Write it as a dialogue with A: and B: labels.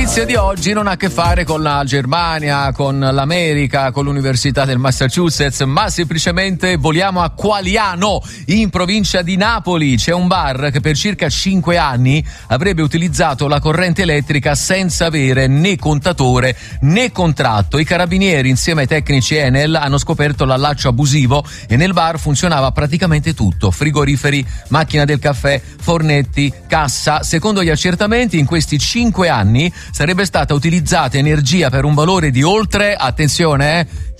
A: notizia di oggi non ha a che fare con la Germania, con l'America, con l'Università del Massachusetts, ma semplicemente voliamo a Qualiano, in provincia di Napoli. C'è un bar che per circa 5 anni avrebbe utilizzato la corrente elettrica senza avere né contatore né contratto. I carabinieri insieme ai tecnici Enel hanno scoperto l'allaccio abusivo e nel bar funzionava praticamente tutto: frigoriferi, macchina del caffè, fornetti, cassa. Secondo gli accertamenti, in questi 5 anni sarebbe stata utilizzata energia per un valore di oltre, attenzione,